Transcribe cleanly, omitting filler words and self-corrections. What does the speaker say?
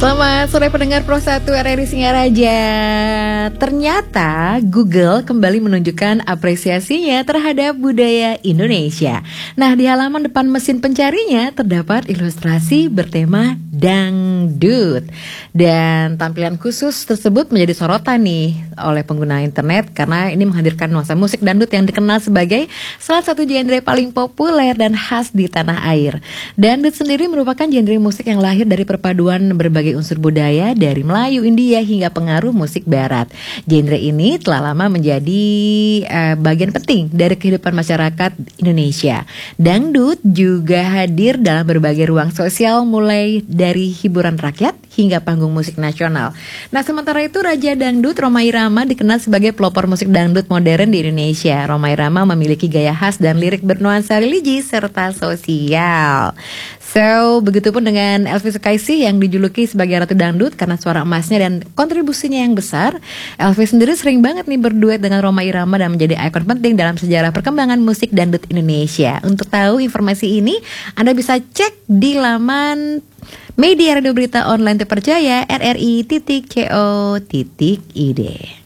Selamat sore pendengar Pro 1 RRI Singaraja. Ternyata Google kembali menunjukkan apresiasinya terhadap budaya Indonesia. Nah, di halaman depan mesin pencarinya terdapat ilustrasi bertema dangdut. Dan tampilan khusus tersebut menjadi sorotan nih oleh pengguna internet karena ini menghadirkan nuansa musik dangdut yang dikenal sebagai salah satu genre paling populer dan khas di tanah air. Dangdut sendiri merupakan genre musik yang lahir dari perpaduan berbagai unsur budaya dari Melayu, India hingga pengaruh musik barat. Genre ini telah lama menjadi bagian penting dari kehidupan masyarakat Indonesia. Dangdut juga hadir dalam berbagai ruang sosial mulai dari hiburan rakyat hingga panggung musik nasional. Nah, sementara itu Raja Dangdut Rhoma Irama dikenal sebagai pelopor musik dangdut modern di Indonesia. Rhoma Irama memiliki gaya khas dan lirik bernuansa religi serta sosial. So, begitupun dengan Elvi Sukaesih yang dijuluki sebagai Ratu Dangdut karena suara emasnya dan kontribusinya yang besar. Elvi sendiri sering banget nih berduet dengan Rhoma Irama dan menjadi ikon penting dalam sejarah perkembangan musik dangdut Indonesia. Untuk tahu informasi ini, Anda bisa cek di laman media radio berita online terpercaya rri.co.id.